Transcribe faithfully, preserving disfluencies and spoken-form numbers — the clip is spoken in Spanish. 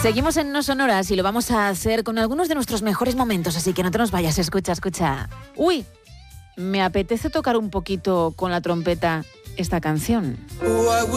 Seguimos en No Sonoras y lo vamos a hacer con algunos de nuestros mejores momentos, así que no te nos vayas, escucha, escucha. Uy, me apetece tocar un poquito con la trompeta esta canción.